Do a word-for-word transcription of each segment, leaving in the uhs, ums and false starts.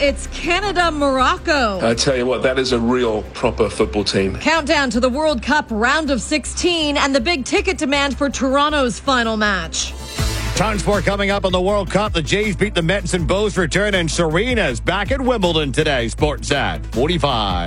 it's Canada-Morocco. I tell you what, that is a real proper football team. Countdown to the World Cup round of sixteen and the big ticket demand for Toronto's final match. Tons more coming up on the World Cup. The Jays beat the Mets and Bows return, and Serena's back at Wimbledon today. Sports at forty-five.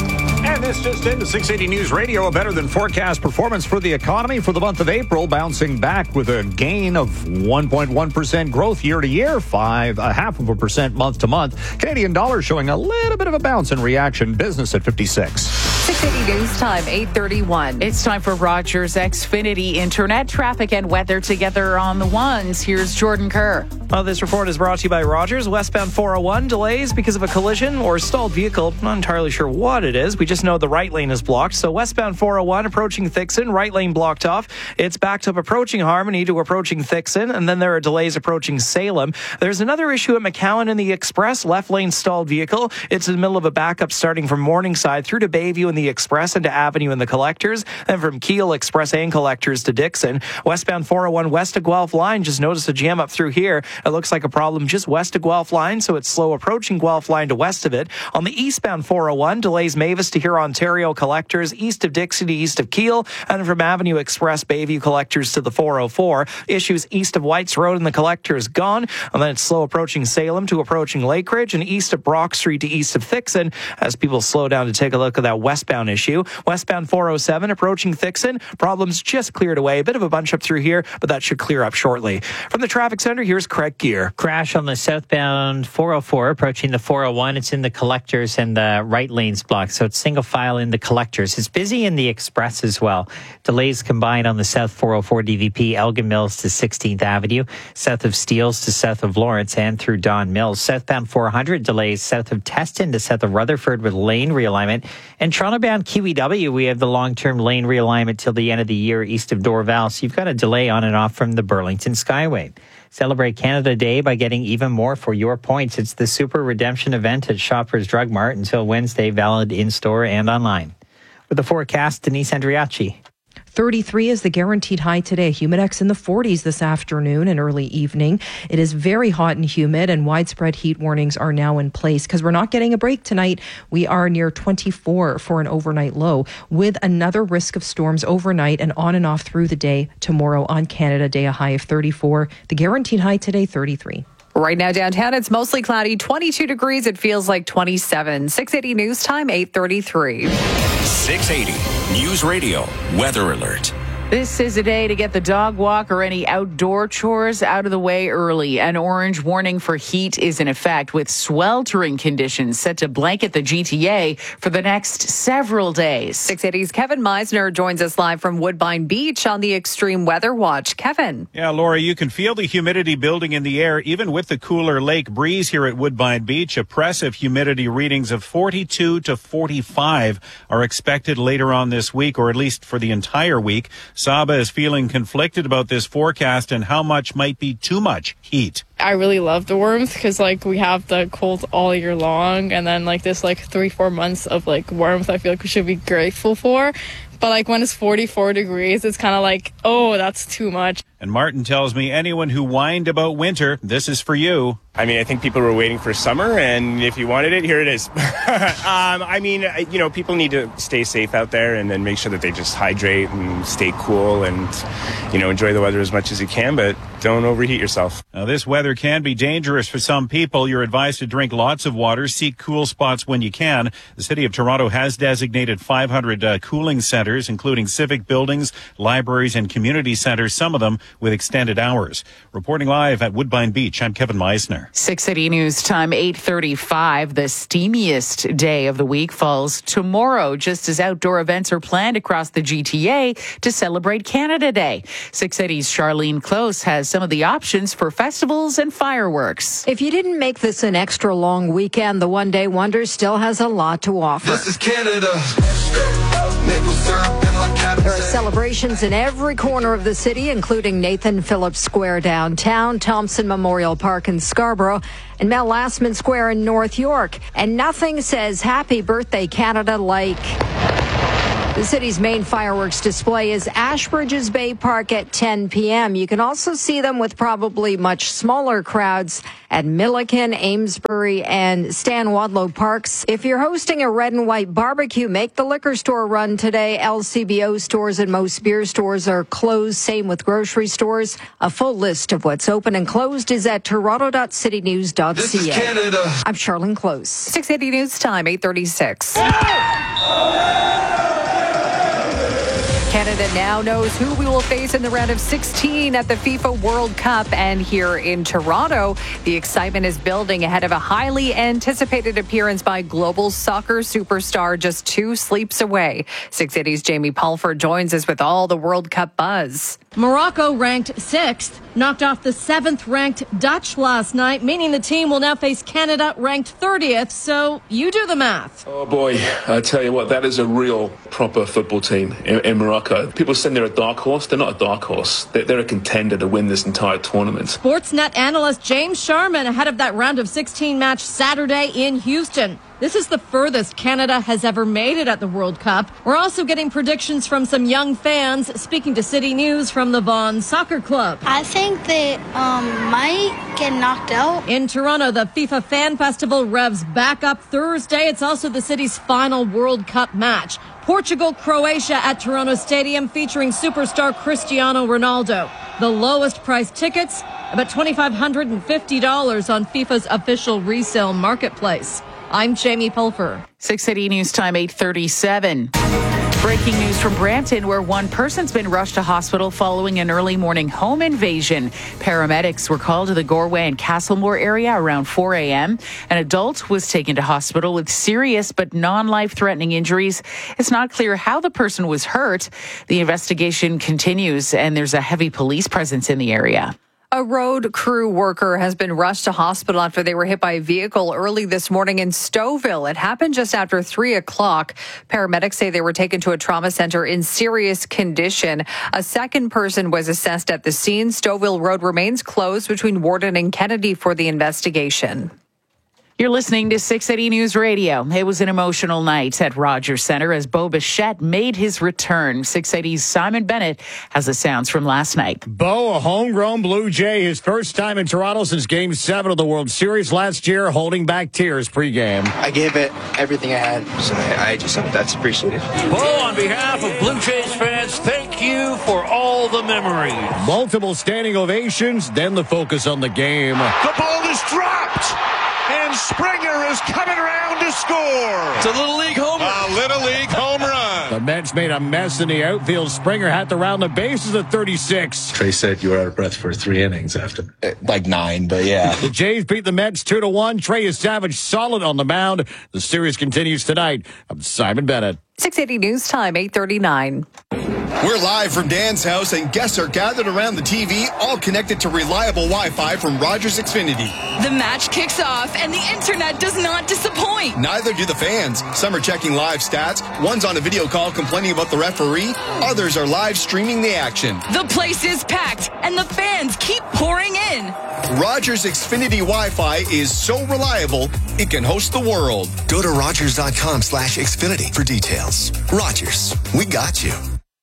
And this just into six eighty News Radio, a better than forecast performance for the economy for the month of April, bouncing back with a gain of one point one percent growth year to year, five, a half of a percent month to month. Canadian dollar showing a little bit of a bounce in reaction. Business at fifty-six. six eighty News Time, eight thirty-one. It's time for Rogers Xfinity Internet traffic and weather together on the ones. Here's Jordan Kerr. Well, this report is brought to you by Rogers. Westbound four oh one delays because of a collision or stalled vehicle. Not entirely sure what it is. We just know the right lane is blocked. So westbound four oh one approaching Thixon, right lane blocked off. It's backed up approaching Harmony to approaching Thixon, and then there are delays approaching Salem. There's another issue at McCowan in the Express, left lane stalled vehicle. It's in the middle of a backup starting from Morningside through to Bayview in the Express and to Avenue in the Collectors, then from Keele Express and Collectors to Dixon. Westbound four oh one west of Guelph line, just noticed a jam up through here. It looks like a problem just west of Guelph line, so it's slow approaching Guelph line to west of it. On the eastbound four oh one, delays Mavis to Huron, Ontario Collectors, east of Dixie to east of Keele, and from Avenue Express Bayview Collectors to the four oh four. Issues east of Whites Road and the Collectors gone, and then it's slow approaching Salem to approaching Lake Ridge, and east of Brock Street to east of Thixon as people slow down to take a look at that westbound issue. Westbound four oh seven approaching Thixon, problems just cleared away. A bit of a bunch up through here, but that should clear up shortly. From the traffic center, here's Craig Gear. Crash on the southbound four oh four approaching the four oh one. It's in the Collectors and the right lanes blocked, so it's single file in the Collectors. It's busy in the Express as well. Delays combined on the south four oh four D V P, Elgin Mills to sixteenth Avenue, south of Steeles to south of Lawrence and through Don Mills. Southbound four hundred delays south of Teston to south of Rutherford with lane realignment. And Toronto-bound Q E W, we have the long-term lane realignment till the end of the year east of Dorval. So you've got a delay on and off from the Burlington Skyway. Celebrate Canada Day by getting even more for your points. It's the Super Redemption event at Shoppers Drug Mart until Wednesday, valid in-store and online. With the forecast, Denise Andriachi. thirty-three is the guaranteed high today. Humidex in the forties this afternoon and early evening. It is very hot and humid, and widespread heat warnings are now in place because we're not getting a break tonight. We are near twenty-four for an overnight low, with another risk of storms overnight and on and off through the day. Tomorrow on Canada Day, a high of thirty-four. The guaranteed high today, thirty-three. Right now downtown, it's mostly cloudy, twenty-two degrees. It feels like twenty-seven. six eighty News Time, eight thirty-three. six eighty News Radio Weather Alert. This is a day to get the dog walk or any outdoor chores out of the way early. An orange warning for heat is in effect, with sweltering conditions set to blanket the G T A for the next several days. six eighty's Kevin Meisner joins us live from Woodbine Beach on the Extreme Weather Watch. Kevin. Yeah, Laura, you can feel the humidity building in the air, even with the cooler lake breeze here at Woodbine Beach. Oppressive humidity readings of forty-two to forty-five are expected later on this week, or at least for the entire week. Saba is feeling conflicted about this forecast and how much might be too much heat. I really love the warmth because, like, we have the cold all year long, and then, like, this, like, three, four months of, like, warmth I feel like we should be grateful for. But, like, when it's forty-four degrees, it's kind of like, oh, that's too much. And Martin tells me anyone who whined about winter, this is for you. I mean, I think people were waiting for summer, and if you wanted it, here it is. um, I mean, you know, people need to stay safe out there and then make sure that they just hydrate and stay cool and, you know, enjoy the weather as much as you can, but don't overheat yourself. Now, this weather can be dangerous for some people. You're advised to drink lots of water, seek cool spots when you can. The City of Toronto has designated five hundred uh, cooling centers, including civic buildings, libraries, and community centers, some of them with extended hours. Reporting live at Woodbine Beach, I'm Kevin Meisner. six eighty News Time, eight thirty-five. The steamiest day of the week falls tomorrow, just as outdoor events are planned across the G T A to celebrate Canada Day. six eighty's Charlene Close has some of the options for festivals and fireworks. If you didn't make this an extra long weekend, the One Day Wonder still has a lot to offer. This is Canada. There are celebrations in every corner of the city, including Nathan Phillips Square downtown, Thompson Memorial Park in Scarborough, and Mel Lastman Square in North York. And nothing says Happy Birthday Canada like The city's main fireworks display is Ashbridges Bay Park at ten p.m. You can also see them with probably much smaller crowds at Milliken, Amesbury, and Stan Wadlow Parks. If you're hosting a red and white barbecue, make the liquor store run today. L C B O stores and most beer stores are closed. Same with grocery stores. A full list of what's open and closed is at toronto dot city news dot c a. I'm Charlene Close. six eighty News Time, eight thirty-six. Canada now knows who we will face in the round of sixteen at the FIFA World Cup. And here in Toronto, the excitement is building ahead of a highly anticipated appearance by global soccer superstar just two sleeps away. six eighty's Jamie Pulfer joins us with all the World Cup buzz. Morocco ranked sixth, knocked off the seventh-ranked Dutch last night, meaning the team will now face Canada ranked thirtieth. So you do the math. Oh boy, I tell you what, that is a real proper football team in, in Morocco. People saying they're a dark horse. They're not a dark horse. They're, they're a contender to win this entire tournament. Sportsnet analyst James Sharman ahead of that round of sixteen match Saturday in Houston. This is the furthest Canada has ever made it at the World Cup. We're also getting predictions from some young fans, speaking to City News from the Vaughan Soccer Club. I think they um, might get knocked out. In Toronto, the FIFA Fan Festival revs back up Thursday. It's also the city's final World Cup match. Portugal-Croatia at Toronto Stadium featuring superstar Cristiano Ronaldo. The lowest priced tickets, about two thousand five hundred fifty dollars on FIFA's official resale marketplace. I'm Jamie Pulfer. six eighty News Time, eight thirty-seven. Breaking news from Brampton, where one person's been rushed to hospital following an early morning home invasion. Paramedics were called to the Goreway and Castlemore area around four a.m. An adult was taken to hospital with serious but non-life-threatening injuries. It's not clear how the person was hurt. The investigation continues, and there's a heavy police presence in the area. A road crew worker has been rushed to hospital after they were hit by a vehicle early this morning in Stouffville. It happened just after three o'clock. Paramedics say they were taken to a trauma center in serious condition. A second person was assessed at the scene. Stouffville Road remains closed between Warden and Kennedy for the investigation. You're listening to six eighty News Radio. It was an emotional night at Rogers Centre as Bo Bichette made his return. six eighty's Simon Bennett has the sounds from last night. Bo, a homegrown Blue Jay, his first time in Toronto since Game seven of the World Series last year, holding back tears pregame. I gave it everything I had, so I, I just hope that's appreciated. Bo, on behalf of Blue Jays fans, thank you for all the memories. Multiple standing ovations, then the focus on the game. The ball is dropped! And Springer is coming around to score. It's a Little League home run. A Little League home run. The Mets made a mess in the outfield. Springer had to round the bases at thirty-six. Trey said you were out of breath for three innings after. Like nine, but yeah. The Jays beat the Mets two to one. Trey Savage solid on the mound. The series continues tonight. I'm Simon Bennett. six eighty News Time, eight thirty-nine. We're live from Dan's house, and guests are gathered around the T V, all connected to reliable Wi-Fi from Rogers Xfinity. The match kicks off, and the internet does not disappoint. Neither do the fans. Some are checking live stats. One's on a video call complaining about the referee. Others are live streaming the action. The place is packed, and the fans keep pouring in. Rogers Xfinity Wi-Fi is so reliable, it can host the world. Go to rogers.com slash Xfinity for details. Rogers, we got you.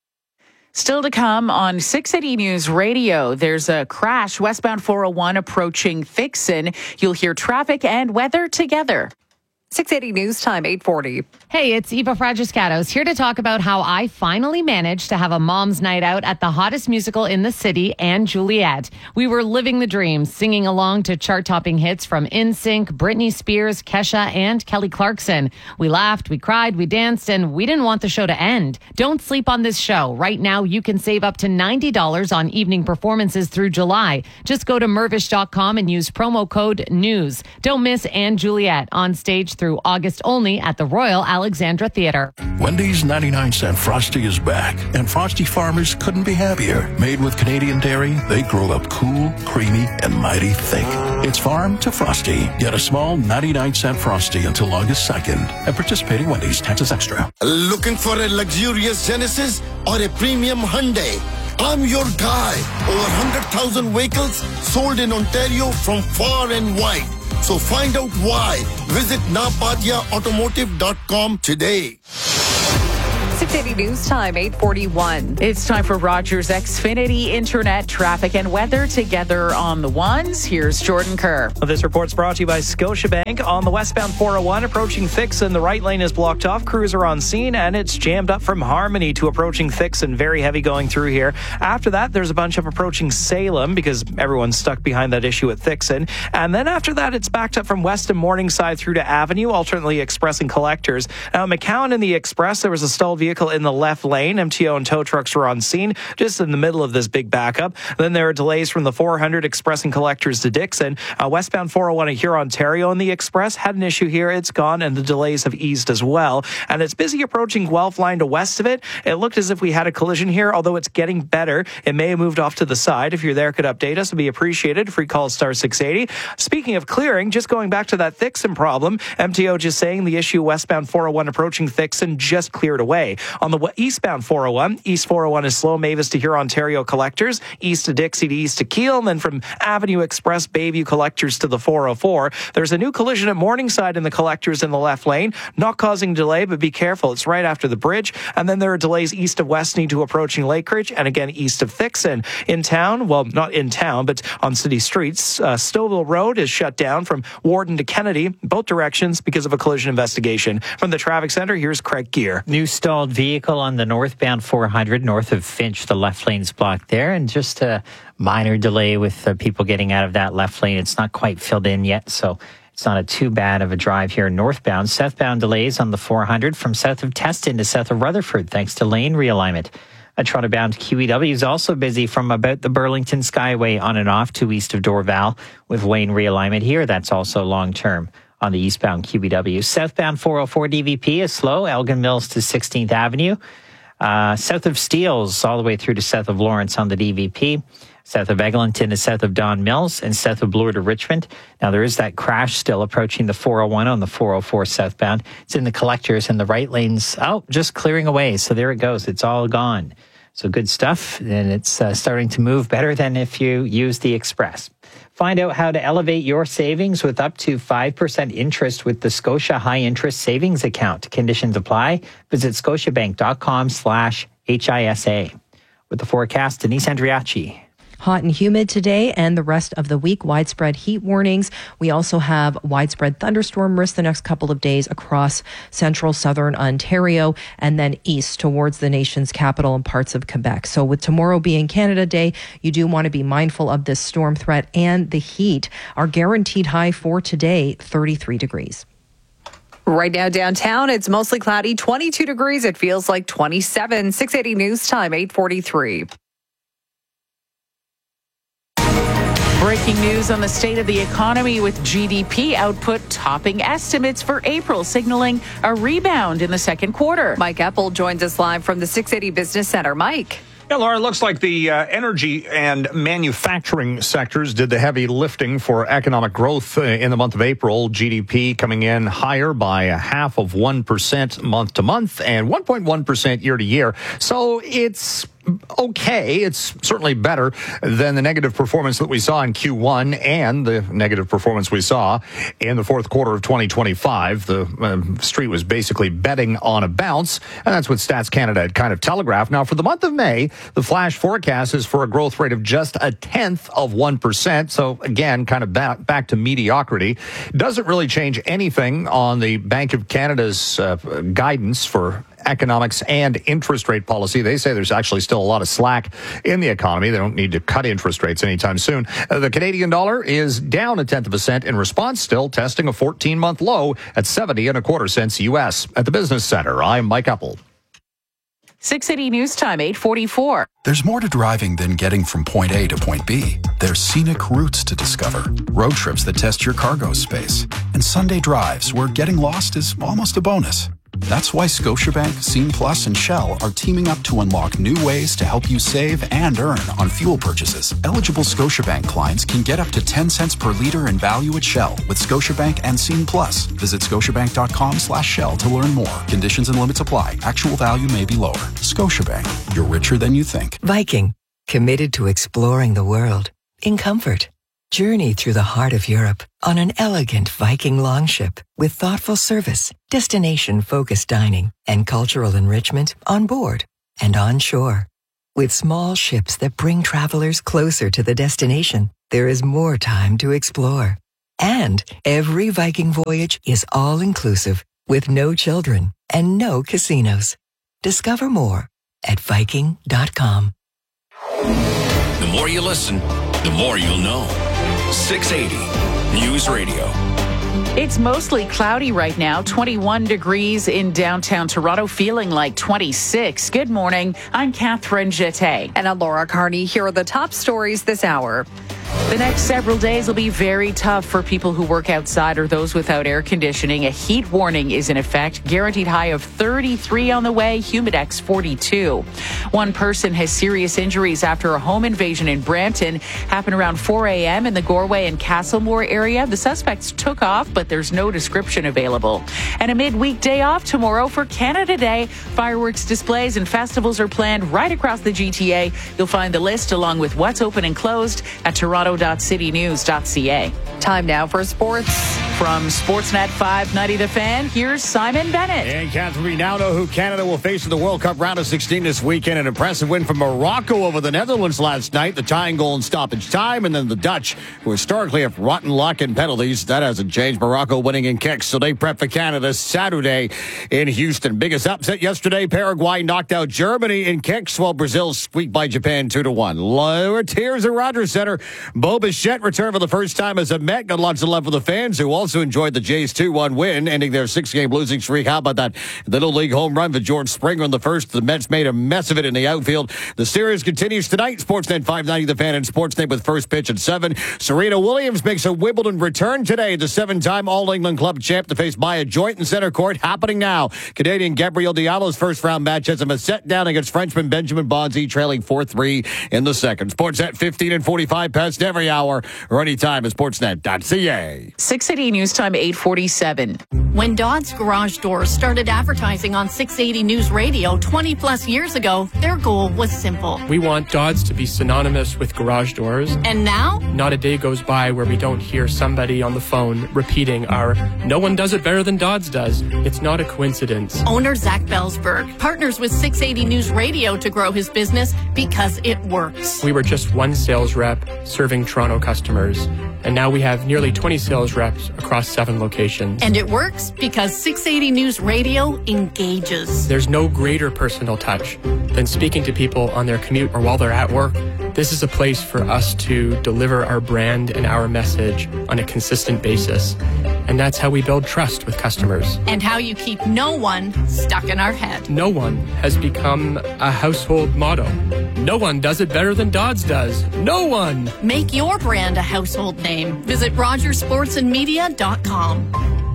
Still to come on six eighty News Radio, there's a crash westbound four oh one approaching Thixon. You'll hear traffic and weather together. six eighty News Time, eight forty. Hey, it's Eva Fragiscatos here to talk about how I finally managed to have a mom's night out at the hottest musical in the city, Anne Juliet. We were living the dream, singing along to chart-topping hits from N Sync, Britney Spears, Kesha, and Kelly Clarkson. We laughed, we cried, we danced, and we didn't want the show to end. Don't sleep on this show. Right now, you can save up to ninety dollars on evening performances through July. Just go to mervish dot com and use promo code NEWS. Don't miss Anne Juliet on stage through August only at the Royal Alexandra Theatre. Wendy's ninety-nine cent Frosty is back, and Frosty farmers couldn't be happier. Made with Canadian dairy, they grow up cool, creamy, and mighty thick. It's farm to Frosty. Get a small ninety-nine cent Frosty until August second. At participating Wendy's, taxes extra. Looking for a luxurious Genesis or a premium Hyundai? I'm your guy. Over one hundred thousand vehicles sold in Ontario from far and wide. So find out why. Visit napadia automotive dot com today. six six eighty News Time, eight forty-one. It's time for Rogers Xfinity Internet, traffic and weather together on the ones. Here's Jordan Kerr. This report's brought to you by Scotiabank. On the westbound four oh one approaching Thixon, the right lane is blocked off. Crews are on scene, and it's jammed up from Harmony to approaching Thixon. Very heavy going through here. After that, there's a bunch of approaching Salem because everyone's stuck behind that issue at Thixon. And then after that, it's backed up from West and Morningside through to Avenue, alternately expressing collectors. Now, McCowan in the Express, there was a stalled vehicle in the left lane. M T O and tow trucks were on scene just in the middle of this big backup. Then there are delays from the four hundred expressing collectors to Dixon. Uh, westbound four oh one at Huron, Ontario in the Express had an issue here. It's gone, and the delays have eased as well. And it's busy approaching Guelph line to west of it. It looked as if we had a collision here, although it's getting better. It may have moved off to the side. If you're there, could update us. It'd be appreciated. Free call star six eighty. Speaking of clearing, just going back to that Thixon problem, M T O just saying the issue westbound four oh one approaching Thixon just cleared away. On the eastbound four oh one, East four oh one is slow Mavis to Huron, Ontario collectors, east to Dixie to east to Kiel, and then from Avenue Express Bayview collectors to the four oh four. There's a new collision at Morningside in the collectors in the left lane, not causing delay, but be careful. It's right after the bridge. And then there are delays east of Westney to approaching Lakeridge, and again east of Thixon. In town, well, not in town, but on city streets, uh, Stouffville Road is shut down from Warden to Kennedy, both directions because of a collision investigation. From the traffic center, here's Craig Gear. New stalled vehicle on the northbound four hundred north of Finch. The left lane's blocked there, and just a minor delay with uh, people getting out of that left lane. It's not quite filled in yet, so it's not a too bad of a drive here northbound. Southbound delays on the four hundred from south of Teston to south of Rutherford, thanks to lane realignment. A Toronto-bound Q E W is also busy from about the Burlington Skyway on and off to east of Dorval with lane realignment here. That's also long-term on the eastbound Q E W. Southbound four oh four D V P is slow, Elgin Mills to sixteenth Avenue. Uh, south of Steeles, all the way through to south of Lawrence on the D V P. South of Eglinton to south of Don Mills, and south of Bloor to Richmond. Now, there is that crash still approaching the four oh one on the four oh four southbound. It's in the collectors, and the right lane's, oh, just clearing away. So there it goes. It's all gone. So good stuff, and it's uh, starting to move better than if you use the Express. Find out how to elevate your savings with up to five percent interest with the Scotia High Interest Savings Account. Conditions apply. Visit scotiabank.com slash HISA. With the forecast, Denise Andriachi. Hot and humid today and the rest of the week. Widespread heat warnings. We also have widespread thunderstorm risk the next couple of days across central southern Ontario and then east towards the nation's capital and parts of Quebec. So with tomorrow being Canada Day, you do want to be mindful of this storm threat and the heat. Our guaranteed high for today, thirty-three degrees. Right now downtown, it's mostly cloudy, twenty-two degrees. It feels like twenty-seven. six eighty News Time, eight forty-three. Breaking news on the state of the economy with G D P output topping estimates for April, signaling a rebound in the second quarter. Mike Eppel joins us live from the six eighty Business Center. Mike. Yeah, Laura, it looks like the uh, energy and manufacturing sectors did the heavy lifting for economic growth uh, in the month of April. G D P coming in higher by a half of one percent month to month and one point one percent year to year. So it's okay. It's certainly better than the negative performance that we saw in Q one and the negative performance we saw in the fourth quarter of twenty twenty-five. The um, street was basically betting on a bounce, and that's what Stats Canada had kind of telegraphed. Now, for the month of May, the flash forecast is for a growth rate of just a tenth of one percent. So again, kind of back, back to mediocrity. Doesn't really change anything on the Bank of Canada's uh, guidance for economics and interest rate policy. They say there's actually still a lot of slack in the economy. They don't need to cut interest rates anytime soon. Uh, the Canadian dollar is down a tenth of a cent in response, still testing a fourteen-month low at seventy and a quarter cents U S. At the Business Center, I'm Mike Eppel. six eighty News Time, eight forty-four. There's more to driving than getting from point A to point B. There's scenic routes to discover, road trips that test your cargo space, and Sunday drives where getting lost is almost a bonus. That's why Scotiabank, Scene Plus, and Shell are teaming up to unlock new ways to help you save and earn on fuel purchases. Eligible Scotiabank clients can get up to ten cents per liter in value at Shell with Scotiabank and Scene Plus. Visit scotiabank.com slash Shell to learn more. Conditions and limits apply. Actual value may be lower. Scotiabank. You're richer than you think. Viking. Committed to exploring the world. In comfort. Journey through the heart of Europe on an elegant Viking longship with thoughtful service, destination-focused dining, and cultural enrichment on board and on shore. With small ships that bring travelers closer to the destination, there is more time to explore. And every Viking voyage is all-inclusive with no children and no casinos. Discover more at Viking dot com. The more you listen, the more you'll know. six eighty News Radio. It's mostly cloudy right now, twenty-one degrees in downtown Toronto, feeling like twenty-six. Good morning. I'm Catherine Jeté. And I'm Laura Carney. Here are the top stories this hour. The next several days will be very tough for people who work outside or those without air conditioning. A heat warning is in effect. Guaranteed high of thirty-three on the way, humidex forty-two. One person has serious injuries after a home invasion in Brampton. Happened around four a.m. in the Goreway and Castlemore area. The suspects took off, but there's no description available. And a midweek day off tomorrow for Canada Day. Fireworks displays and festivals are planned right across the G T A. You'll find the list along with what's open and closed at toronto dot city news dot c a. Time now for sports. From Sportsnet five ninety The Fan, here's Simon Bennett. And Catherine, we now know who Canada will face in the World Cup round of sixteen this weekend. An impressive win from Morocco over the Netherlands last night. The tying goal in stoppage time. And then the Dutch, who historically have rotten luck in penalties. That hasn't changed. Morocco winning in kicks. So they prep for Canada Saturday in Houston. Biggest upset yesterday. Paraguay knocked out Germany in kicks, while Brazil squeaked by Japan two to one. Lower tears at Rogers Center. Bo Bichette returned for the first time as a Met. Got lots of love for the fans, who also enjoyed the Jays two one win, ending their six-game losing streak. How about that little league home run for George Springer in the first? The Mets made a mess of it in the outfield. The series continues tonight. Sportsnet five ninety The Fan and Sportsnet with first pitch at seven. Serena Williams makes a Wimbledon return today. The seven-time All-England Club champ to face Maya Joint in center court. Happening now. Canadian Gabriel Diallo's first-round match has him a set down against Frenchman Benjamin Bonzi, trailing four three in the second. Sportsnet fifteen and forty-five past every hour or anytime at sportsnet dot c a. six eighty News Time, eight forty-seven. When Dodd's Garage Doors started advertising on six eighty News Radio twenty plus years ago, their goal was simple. We want Dodd's to be synonymous with garage doors. And now? Not a day goes by where we don't hear somebody on the phone repeating our "no one does it better than Dodd's does." It's not a coincidence. Owner Zach Belsberg partners with six eighty News Radio to grow his business because it works. We were just one sales rep serving Toronto customers, and now we have nearly twenty sales reps across seven locations. And it works because six eighty News Radio engages. There's no greater personal touch than speaking to people on their commute or while they're at work. This is a place for us to deliver our brand and our message on a consistent basis. And that's how we build trust with customers. And how you keep no one stuck in our head. No one has become a household motto. No one does it better than Dodd's does. No one. Make your brand a household name. Visit rogers sports and media dot com.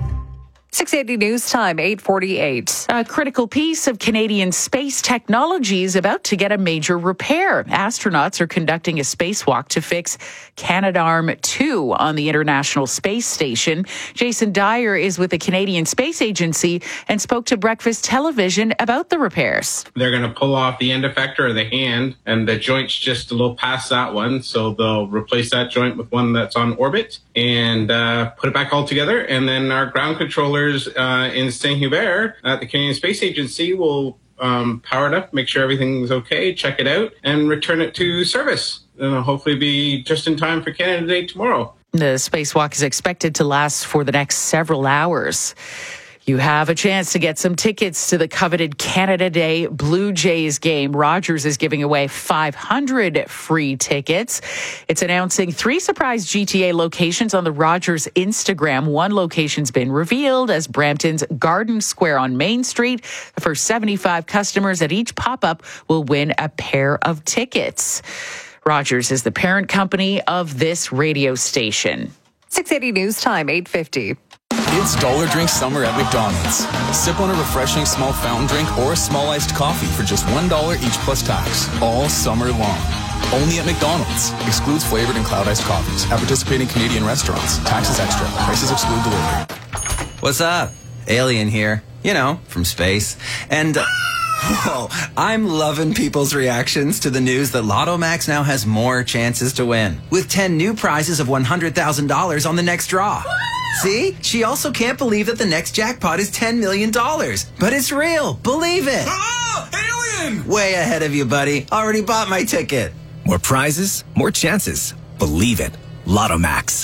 six eighty News Time, eight forty-eight. A critical piece of Canadian space technology is about to get a major repair. Astronauts are conducting a spacewalk to fix Canadarm two on the International Space Station. Jason Dyer is with the Canadian Space Agency and spoke to Breakfast Television about the repairs. They're going to pull off the end effector of the hand, and the joint's just a little past that one, so they'll replace that joint with one that's on orbit and uh, put it back all together, and then our ground controller Uh, in Saint-Hubert at the Canadian Space Agency will um, power it up, make sure everything's okay, check it out, and return it to service. And it'll hopefully be just in time for Canada Day tomorrow. The spacewalk is expected to last for the next several hours. You have a chance to get some tickets to the coveted Canada Day Blue Jays game. Rogers is giving away five hundred free tickets. It's announcing three surprise G T A locations on the Rogers Instagram. One location's been revealed as Brampton's Garden Square on Main Street. The first seventy-five customers at each pop-up will win a pair of tickets. Rogers is the parent company of this radio station. six eighty News Time, eight fifty. It's Dollar Drink Summer at McDonald's. Sip on a refreshing small fountain drink or a small iced coffee for just one dollar each plus tax, all summer long. Only at McDonald's. Excludes flavored and cloud iced coffees at participating Canadian restaurants. Taxes extra. Prices exclude delivery. What's up? Alien here. You know, from space. And... Uh, Whoa, I'm loving people's reactions to the news that Lotto Max now has more chances to win, with ten new prizes of one hundred thousand dollars on the next draw. See? She also can't believe that the next jackpot is ten million dollars. But it's real. Believe it. Ah, alien! Way ahead of you, buddy. Already bought my ticket. More prizes, more chances. Believe it. Lotto Max.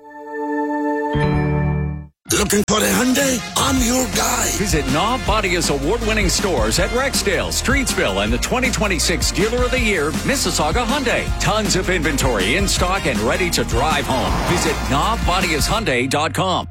Looking for a Hyundai? I'm your guy. Visit Knob Bodia's award-winning stores at Rexdale, Streetsville, and the twenty twenty-six Dealer of the Year, Mississauga Hyundai. Tons of inventory in stock and ready to drive home. Visit knob bodias hyundai dot com.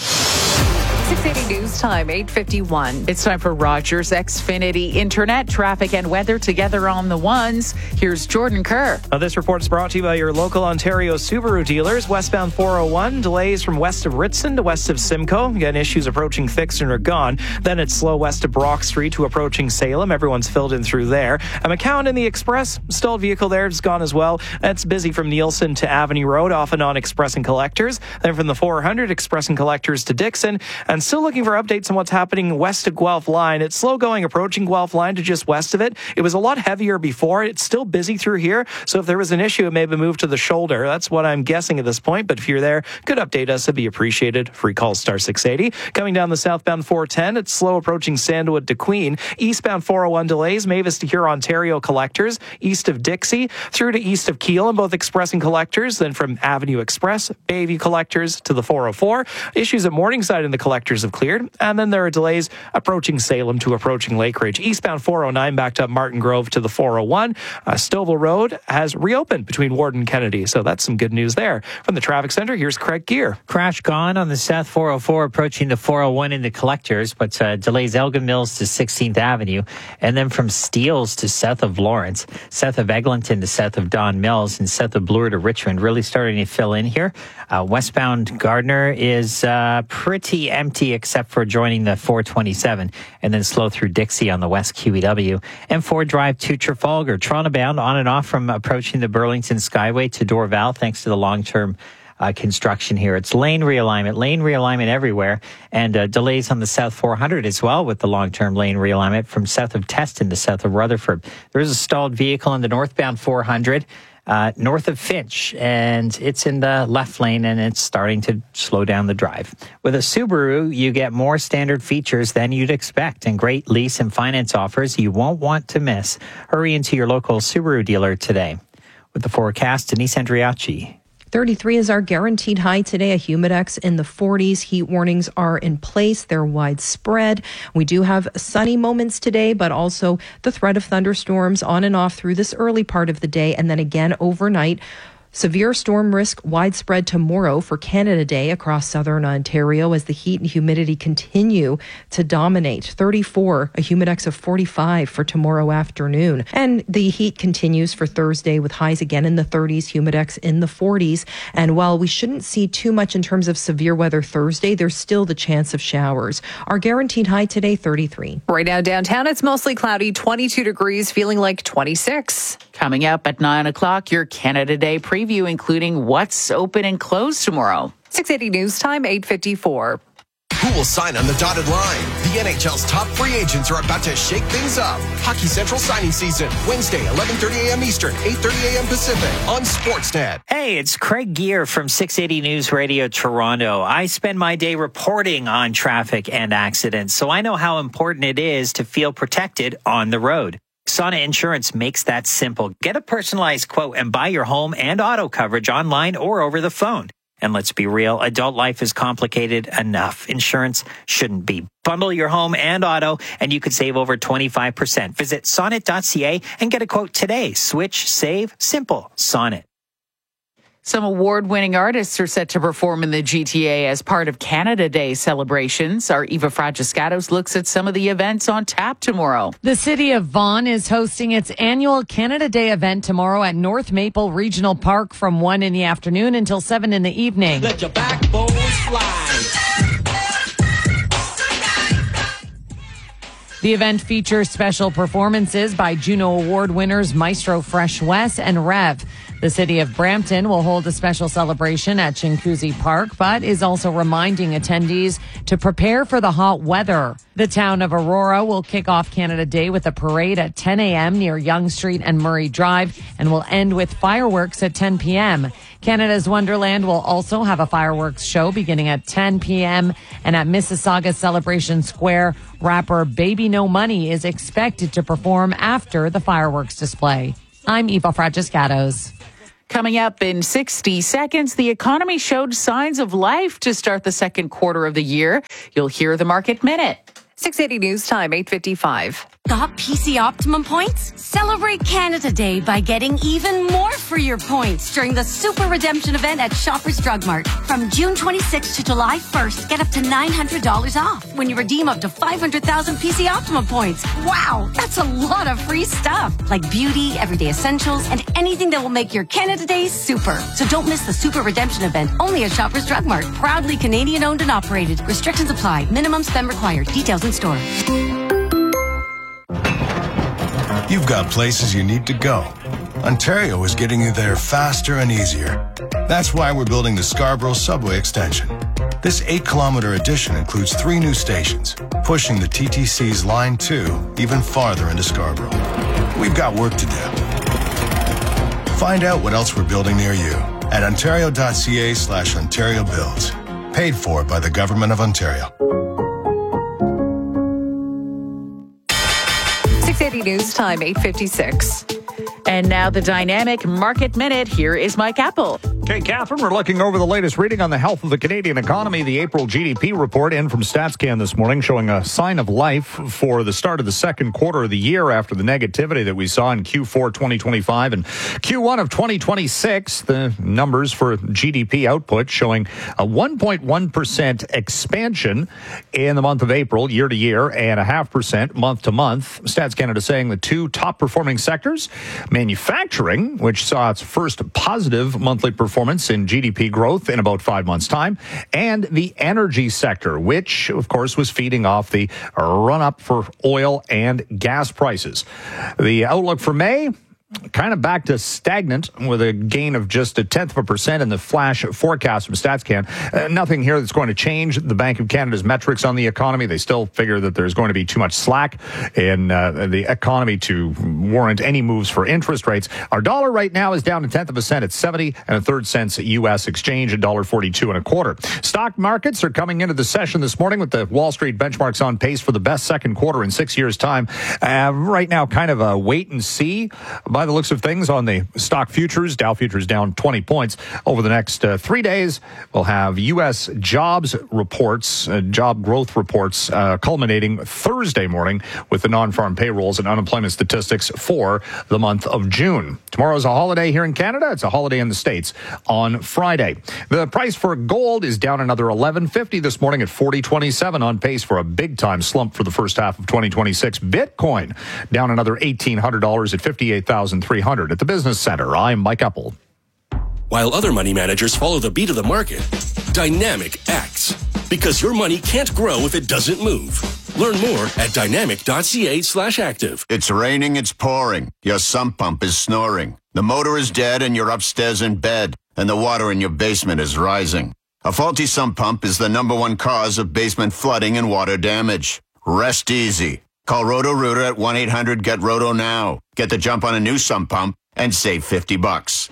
six eighty News Time, eight fifty-one. It's time for Rogers Xfinity Internet, traffic and weather together on the ones. Here's Jordan Kerr. Now, this report is brought to you by your local Ontario Subaru dealers. Westbound four oh one, delays from west of Ritson to west of Simcoe. Again, issues approaching Thixton are gone. Then it's slow west of Brock Street to approaching Salem. Everyone's filled in through there. And McCowan in the Express, stalled vehicle there is gone as well. It's busy from Nielsen to Avenue Road, off and on Express and Collectors. Then from the four hundred, Express and Collectors to Dixon. And still looking for updates on what's happening west of Guelph Line. It's slow going approaching Guelph Line to just west of it. It was a lot heavier before. It's still busy through here. So if there was an issue, it may have moved to the shoulder. That's what I'm guessing at this point. But if you're there, could update us. It'd be appreciated. Free call star six eighty. Coming down the southbound four ten, it's slow approaching Sandalwood to Queen. Eastbound four oh one delays, Mavis to Huron Ontario Collectors, east of Dixie, through to east of Keele, and both Express and Collectors. Then from Avenue Express, Bayview Collectors to the four oh four. Issues at Morningside in the Collectors have cleared. And then there are delays approaching Salem to approaching Lake Ridge. Eastbound four oh nine backed up Martin Grove to the four oh one. Uh, Stouffville Road has reopened between Ward and Kennedy. So that's some good news there. From the traffic center, here's Craig Gear. Crash gone on the South four oh four approaching the four oh one in the Collectors, but uh, delays Elgin Mills to sixteenth Avenue. And then from Steeles to south of Lawrence, south of Eglinton to south of Don Mills, and south of Bloor to Richmond. Really starting to fill in here. Uh, westbound Gardner is uh, pretty empty except for joining the four twenty-seven, and then slow through Dixie on the West Q E W. And Ford Drive to Trafalgar. Toronto bound on and off from approaching the Burlington Skyway to Dorval, thanks to the long-term uh, construction here. It's lane realignment, lane realignment everywhere, and uh, delays on the South four hundred as well with the long-term lane realignment from south of Teston to south of Rutherford. There is a stalled vehicle in the northbound four hundred. Uh, north of Finch, and it's in the left lane, and it's starting to slow down the drive. With a Subaru, you get more standard features than you'd expect and great lease and finance offers you won't want to miss. Hurry into your local Subaru dealer today. With the forecast, Denise Andriachi. thirty-three is our guaranteed high today. A humidex in the forties. Heat warnings are in place. They're widespread. We do have sunny moments today, but also the threat of thunderstorms on and off through this early part of the day, and then again overnight. Severe storm risk widespread tomorrow for Canada Day across southern Ontario as the heat and humidity continue to dominate. thirty-four, a humidex of forty-five for tomorrow afternoon. And the heat continues for Thursday with highs again in the thirties, humidex in the forties. And while we shouldn't see too much in terms of severe weather Thursday, there's still the chance of showers. Our guaranteed high today, thirty-three. Right now downtown, it's mostly cloudy, twenty-two degrees, feeling like twenty-six. Coming up at nine o'clock, your Canada Day preview, including what's open and closed tomorrow. six eighty News Time, eight fifty-four. Who will sign on the dotted line? The N H L's top free agents are about to shake things up. Hockey Central signing season, Wednesday, eleven thirty a.m. Eastern, eight thirty a.m. Pacific on Sportsnet. Hey, it's Craig Gear from six eighty News Radio Toronto. I spend my day reporting on traffic and accidents, so I know how important it is to feel protected on the road. Sonnet Insurance makes that simple. Get a personalized quote and buy your home and auto coverage online or over the phone. And let's be real, adult life is complicated enough. Insurance shouldn't be. Bundle your home and auto, and you could save over twenty-five percent. Visit sonnet dot c a and get a quote today. Switch, save, simple. Sonnet. Some award-winning artists are set to perform in the G T A as part of Canada Day celebrations. Our Eva Fragiscatos looks at some of the events on tap tomorrow. The city of Vaughan is hosting its annual Canada Day event tomorrow at North Maple Regional Park from one in the afternoon until seven in the evening. Let your backbone fly. The event features special performances by Juno Award winners Maestro Fresh Wes and Rev. The city of Brampton will hold a special celebration at Chinguacousy Park, but is also reminding attendees to prepare for the hot weather. The town of Aurora will kick off Canada Day with a parade at ten a.m. near Yonge Street and Murray Drive and will end with fireworks at ten p.m. Canada's Wonderland will also have a fireworks show beginning at ten p.m. and at Mississauga Celebration Square, rapper Baby No Money is expected to perform after the fireworks display. I'm Eva Fragiscatos. Coming up in sixty seconds, the economy showed signs of life to start the second quarter of the year. You'll hear the Market Minute. six eighty News Time, eight fifty-five. Got P C Optimum points? Celebrate Canada Day by getting even more for your points during the Super Redemption event at Shoppers Drug Mart. From June twenty-sixth to July first, get up to nine hundred dollars off when you redeem up to five hundred thousand P C Optimum points. Wow, that's a lot of free stuff, like beauty, everyday essentials, and anything that will make your Canada Day super. So don't miss the Super Redemption event, only at Shoppers Drug Mart. Proudly Canadian owned and operated. Restrictions apply. Minimum spend required. Details in store. You've got places you need to go. Ontario is getting you there faster and easier. That's why we're building the Scarborough Subway Extension. This eight-kilometer addition includes three new stations, pushing the T T C's Line two even farther into Scarborough. We've got work to do. Find out what else we're building near you at ontario.ca slash Ontario Builds. Paid for by the Government of Ontario. six eighty News Time, eight fifty-six. And now the Dynamic Market Minute. Here is Mike Apple. Okay, Catherine, we're looking over the latest reading on the health of the Canadian economy. The April G D P report in from StatsCan this morning showing a sign of life for the start of the second quarter of the year after the negativity that we saw in Q four twenty twenty-five and Q one of twenty twenty-six. The numbers for G D P output showing a one point one percent expansion in the month of April year to year and a half percent month to month. Stats Canada saying the two top performing sectors, manufacturing, which saw its first positive monthly performance in G D P growth in about five months' time, and the energy sector, which, of course, was feeding off the run-up for oil and gas prices. The outlook for May, kind of back to stagnant with a gain of just a tenth of a percent in the flash forecast from StatsCan. Uh, nothing here that's going to change the Bank of Canada's metrics on the economy. They still figure that there's going to be too much slack in uh, the economy to warrant any moves for interest rates. Our dollar right now is down a tenth of a cent at seventy and a third cents U S exchange, a dollar forty-two and a quarter. Stock markets are coming into the session this morning with the Wall Street benchmarks on pace for the best second quarter in six years' time. Uh, right now, kind of a wait and see by the looks of things on the stock futures. Dow futures down twenty points over the next uh, three days. We'll have U S jobs reports, uh, job growth reports, uh, culminating Thursday morning with the non-farm payrolls and unemployment statistics for the month of June. Tomorrow's a holiday here in Canada. It's a holiday in the States on Friday. The price for gold is down another eleven fifty this morning at forty twenty-seven, on pace for a big-time slump for the first half of twenty twenty-six. Bitcoin down another eighteen hundred dollars at fifty-eight thousand three hundred at the Business Center. I'm Mike Apple. While other money managers follow the beat of the market, Dynamic acts. Because your money can't grow if it doesn't move. Learn more at dynamic.ca slash active. It's raining, it's pouring. Your sump pump is snoring. The motor is dead and you're upstairs in bed. And the water in your basement is rising. A faulty sump pump is the number one cause of basement flooding and water damage. Rest easy. Call Roto-Rooter at one eight hundred get roto now. Get the jump on a new sump pump and save fifty bucks.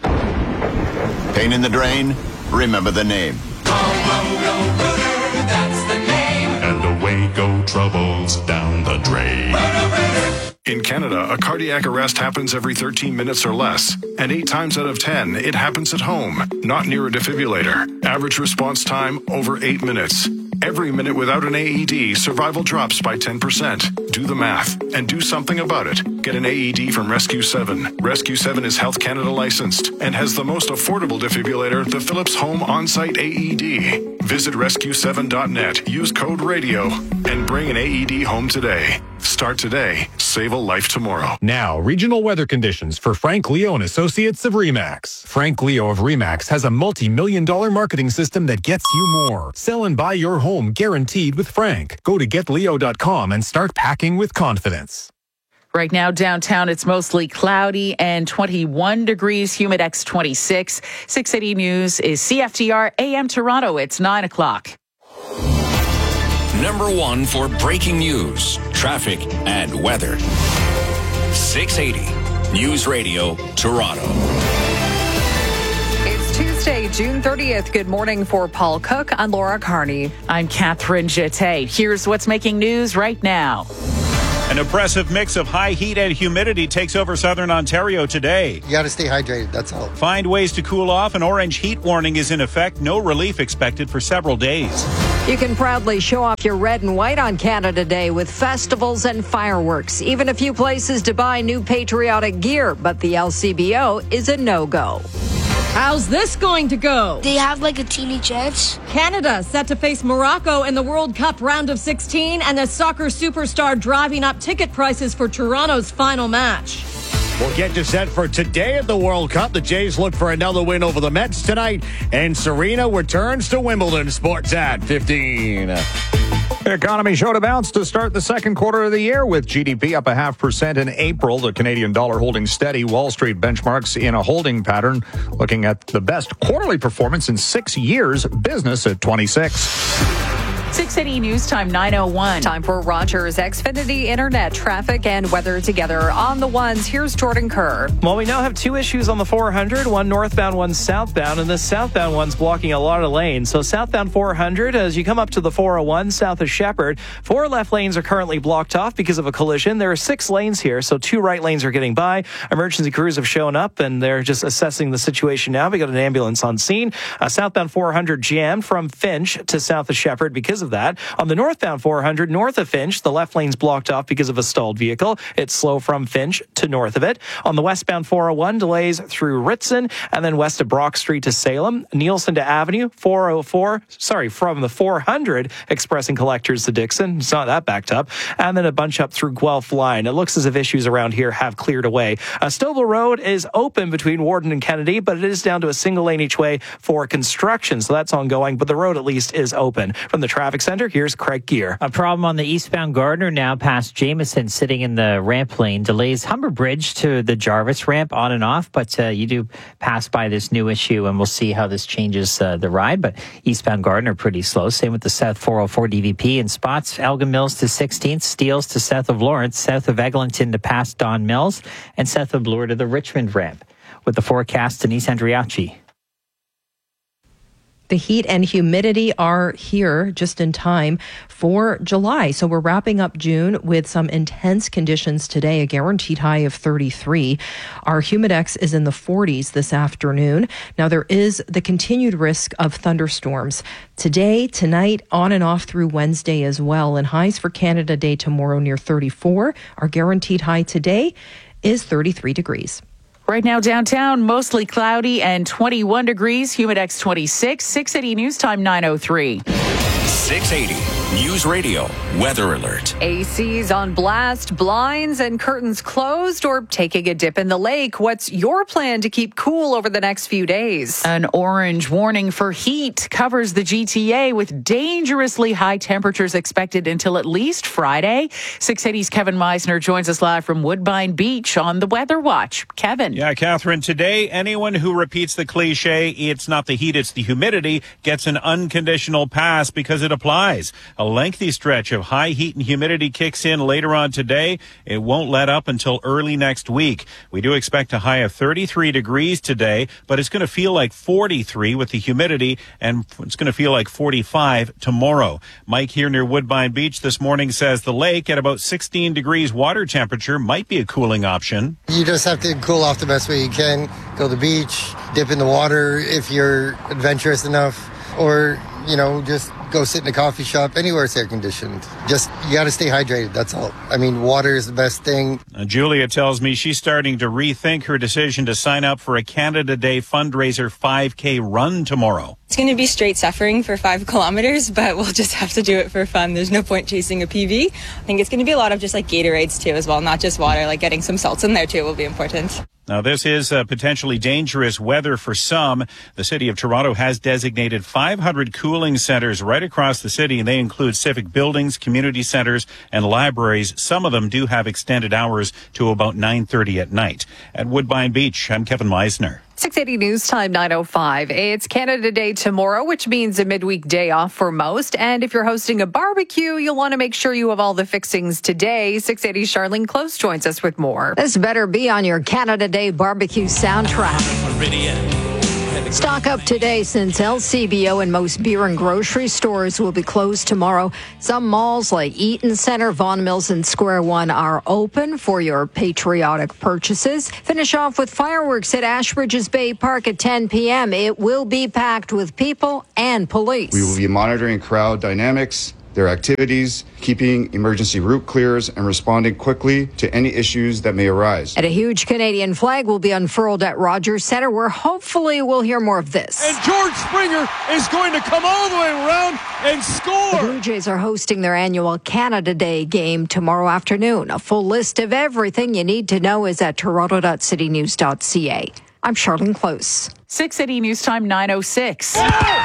Pain in the drain? Remember the name. Call Roto-Rooter, that's the name. And away go troubles down the drain. Roto-Rooter. In Canada, a cardiac arrest happens every thirteen minutes or less, and eight times out of ten, it happens at home, not near a defibrillator. Average response time, over eight minutes. Every minute without an A E D, survival drops by ten percent. Do the math, and do something about it. Get an A E D from Rescue seven. Rescue seven is Health Canada licensed, and has the most affordable defibrillator, the Philips Home On-Site A E D. Visit rescue seven dot net, use code RADIO, and bring an A E D home today. Start today. Save a life tomorrow. Now, regional weather conditions for Frank Leo and Associates of RE/MAX. Frank Leo of RE/MAX has a multi-million dollar marketing system that gets you more. Sell and buy your home guaranteed with Frank. Go to get leo dot com and start packing with confidence. Right now, downtown, it's mostly cloudy and twenty-one degrees, Humidex twenty-six. six eighty News is C F T R A M Toronto. It's nine o'clock. Number one for breaking news, traffic, and weather. six eighty News Radio, Toronto. It's Tuesday, June thirtieth. Good morning for Paul Cook. I'm Laura Carney. I'm Catherine Jeté. Here's what's making news right now. An oppressive mix of high heat and humidity takes over southern Ontario today. You got to stay hydrated, that's all. Find ways to cool off. An orange heat warning is in effect. No relief expected for several days. You can proudly show off your red and white on Canada Day with festivals and fireworks. Even a few places to buy new patriotic gear, but the L C B O is a no-go. How's this going to go? They have like a teeny chance. Canada set to face Morocco in the World Cup round of sixteen, and a soccer superstar driving up ticket prices for Toronto's final match. We'll get you set for today at the World Cup. The Jays look for another win over the Mets tonight, and Serena returns to Wimbledon. Sports at fifteen. The economy showed a bounce to start the second quarter of the year with G D P up a half percent in April. The Canadian dollar holding steady. Wall Street benchmarks in a holding pattern. Looking at the best quarterly performance in six years. Business at twenty-six. six eighty News Time, nine oh one. Time for Rogers Xfinity Internet traffic and weather together on the ones. Here's Jordan Kerr. Well, we now have two issues on the four hundred, one northbound, one southbound, and the southbound one's blocking a lot of lanes. So southbound four hundred, as you come up to the four oh one south of Shepherd, four left lanes are currently blocked off because of a collision. There are six lanes here, so two right lanes are getting by. Emergency crews have shown up, and they're just assessing the situation now. We got an ambulance on scene. Uh, southbound four hundred jammed from Finch to south of Shepherd because of that. On the northbound four hundred, north of Finch, the left lane's blocked off because of a stalled vehicle. It's slow from Finch to north of it. On the westbound four oh one, delays through Ritson, and then west of Brock Street to Salem. Nielsen to Avenue, four oh four, sorry, from the four hundred, expressing collectors to Dixon. It's not that backed up. And then a bunch up through Guelph Line. It looks as if issues around here have cleared away. Uh, Stouffville Road is open between Warden and Kennedy, but it is down to a single lane each way for construction, so that's ongoing, but the road at least is open. From the traffic center, here's Craig Gear. A problem on the eastbound Gardner now past Jameson, sitting in the ramp lane. Delays Humber Bridge to the Jarvis ramp on and off, but uh, you do pass by this new issue, and we'll see how this changes uh, the ride. But eastbound Gardner pretty slow. Same with the south four oh four D V P in spots. Elgin Mills to sixteenth, Steeles to south of Lawrence, south of Eglinton to past Don Mills, and south of Bloor to the Richmond ramp. With the forecast, Denise Andriachi. The heat and humidity are here just in time for July. So we're wrapping up June with some intense conditions today, a guaranteed high of thirty-three. Our humidex is in the forties this afternoon. Now, there is the continued risk of thunderstorms today, tonight, on and off through Wednesday as well. And highs for Canada Day tomorrow near thirty-four. Our guaranteed high today is thirty-three degrees. Right now downtown, mostly cloudy and twenty-one degrees, Humidex twenty-six. six eighty News Time, nine oh three. six eighty News Radio Weather Alert. A Cs on blast, blinds and curtains closed, or taking a dip in the lake. What's your plan to keep cool over the next few days? An orange warning for heat covers the G T A with dangerously high temperatures expected until at least Friday. six eighty's Kevin Meisner joins us live from Woodbine Beach on the Weather Watch. Kevin. Yeah, Catherine, today anyone who repeats the cliche, it's not the heat, it's the humidity, gets an unconditional pass because it applies. A lengthy stretch of high heat and humidity kicks in later on today. It won't let up until early next week. We do expect a high of thirty-three degrees today, but it's going to feel like forty-three with the humidity, and it's going to feel like forty-five tomorrow. Mike here near Woodbine Beach this morning says the lake at about sixteen degrees water temperature might be a cooling option. You just have to cool off the best way you can. Go to the beach, dip in the water if you're adventurous enough, or, you know, just go sit in a coffee shop, anywhere it's air conditioned. Just, you got to stay hydrated, that's all. I mean, water is the best thing. Uh, Julia tells me she's starting to rethink her decision to sign up for a Canada Day fundraiser five K run tomorrow. It's going to be straight suffering for five kilometers, but we'll just have to do it for fun. There's no point chasing a P B. I think it's going to be a lot of just like Gatorades too as well, not just water, like getting some salts in there too will be important. Now, this is uh, potentially dangerous weather for some. The city of Toronto has designated five hundred cooling centers right across the city, and they include civic buildings, community centers, and libraries. Some of them do have extended hours to about nine thirty at night. At Woodbine Beach, I'm Kevin Meisner. six eighty News Time nine oh five. It's Canada Day tomorrow, which means a midweek day off for most. And if you're hosting a barbecue, you'll want to make sure you have all the fixings today. six eighty Charlene Close joins us with more. This better be on your Canada Day barbecue soundtrack. Stock up today since L C B O and most beer and grocery stores will be closed tomorrow. Some malls like Eaton Center, Vaughan Mills, and Square One are open for your patriotic purchases. Finish off with fireworks at Ashbridges Bay Park at ten p.m. It will be packed with people and police. We will be monitoring crowd dynamics, their activities, keeping emergency route clears, and responding quickly to any issues that may arise. And a huge Canadian flag will be unfurled at Rogers Centre, where hopefully we'll hear more of this. And George Springer is going to come all the way around and score. The Blue Jays are hosting their annual Canada Day game tomorrow afternoon. A full list of everything you need to know is at toronto dot city news dot c a. I'm Charlene Close. six eighty News Time nine oh six.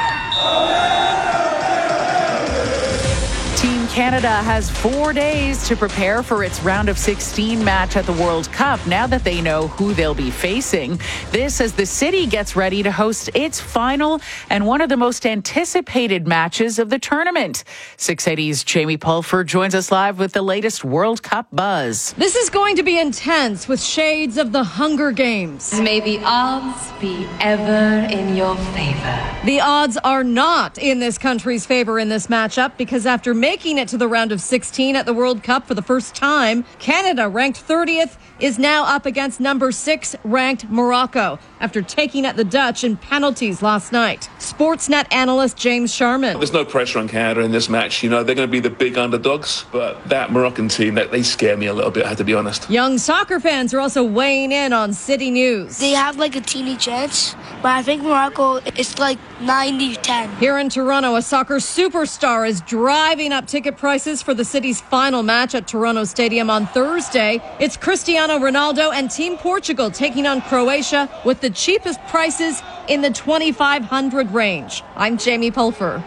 Team Canada has four days to prepare for its round of sixteen match at the World Cup now that they know who they'll be facing. This as the city gets ready to host its final and one of the most anticipated matches of the tournament. six eighty's Jamie Pulford joins us live with the latest World Cup buzz. This is going to be intense with shades of the Hunger Games. May the odds be ever in your favor. The odds are not in this country's favor in this matchup because after making it to the round of sixteen at the World Cup for the first time, Canada, ranked thirtieth, is now up against number six ranked Morocco after taking at the Dutch in penalties last night. Sportsnet analyst James Sharman. There's no pressure on Canada in this match. You know, they're going to be the big underdogs, but that Moroccan team, that they scare me a little bit, I have to be honest. Young soccer fans are also weighing in on City News. They have like a teeny chance, but I think Morocco, it's like ninety ten. Here in Toronto, a soccer superstar is driving up ticket prices for the city's final match at Toronto Stadium on Thursday. It's Cristiano Ronaldo and Team Portugal taking on Croatia with the cheapest prices in the twenty-five hundred range. I'm Jamie Pulfer.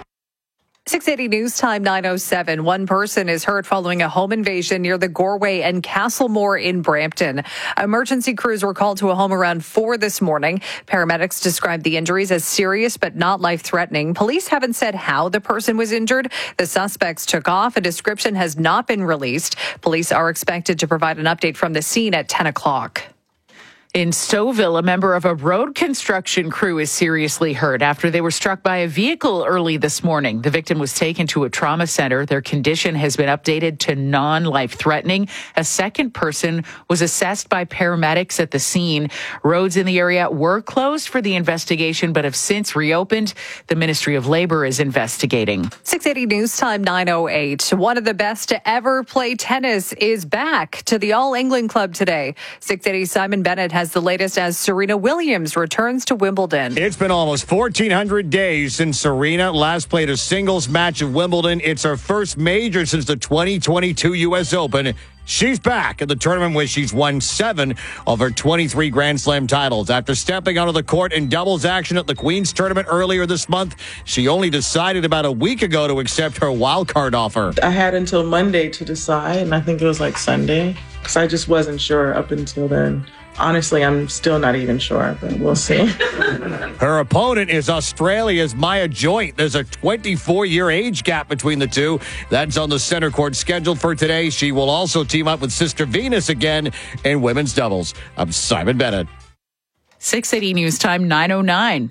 six eighty News Time nine oh seven. One person is hurt following a home invasion near the Goreway and Castlemore in Brampton. Emergency crews were called to a home around four this morning. Paramedics described the injuries as serious but not life-threatening. Police haven't said how the person was injured. The suspects took off. A description has not been released. Police are expected to provide an update from the scene at ten o'clock. In Stouffville, a member of a road construction crew is seriously hurt after they were struck by a vehicle early this morning. The victim was taken to a trauma center. Their condition has been updated to non-life-threatening. A second person was assessed by paramedics at the scene. Roads in the area were closed for the investigation, but have since reopened. The Ministry of Labor is investigating. six eighty News Time nine oh eight. One of the best to ever play tennis is back to the All England Club today. six eighty Simon Bennett has the latest as Serena Williams returns to Wimbledon. It's been almost fourteen hundred days since Serena last played a singles match at Wimbledon. It's her first major since the twenty twenty-two U S Open. She's back at the tournament where she's won seven of her twenty-three Grand Slam titles. After stepping onto the court in doubles action at the Queen's Tournament earlier this month, she only decided about a week ago to accept her wild card offer. I had until Monday to decide, and I think it was like Sunday, because I just wasn't sure up until then. Honestly, I'm still not even sure, but we'll see. Her opponent is Australia's Maya Joint. There's a twenty-four-year age gap between the two. That's on the center court schedule for today. She will also team up with Sister Venus again in women's doubles. I'm Simon Bennett. six eighty News Time nine oh nine.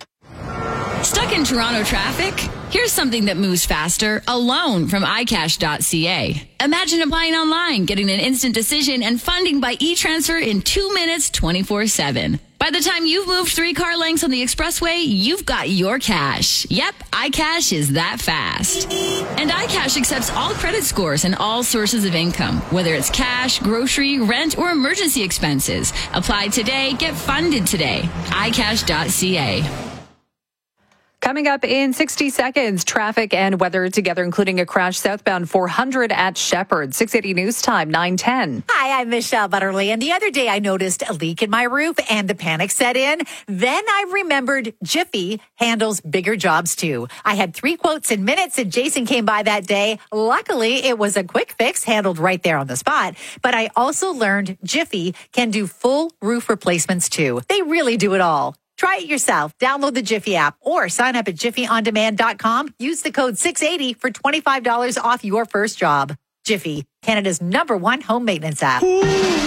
Stuck in Toronto traffic? Here's something that moves faster, a loan from i cash dot c a. Imagine applying online, getting an instant decision and funding by e-transfer in two minutes, twenty-four seven. By the time you've moved three car lengths on the expressway, you've got your cash. Yep, iCash is that fast. And iCash accepts all credit scores and all sources of income, whether it's cash, grocery, rent, or emergency expenses. Apply today, get funded today. i cash dot c a. Coming up in sixty seconds, traffic and weather together, including a crash southbound four hundred at Shepherd. six eighty News Time, nine ten. Hi, I'm Michelle Butterly, and the other day I noticed a leak in my roof and the panic set in. Then I remembered Jiffy handles bigger jobs too. I had three quotes in minutes and Jason came by that day. Luckily, it was a quick fix handled right there on the spot. But I also learned Jiffy can do full roof replacements too. They really do it all. Try it yourself. Download the Jiffy app or sign up at jiffy on demand dot com. Use the code six eighty for twenty-five dollars off your first job. Jiffy, Canada's number one home maintenance app.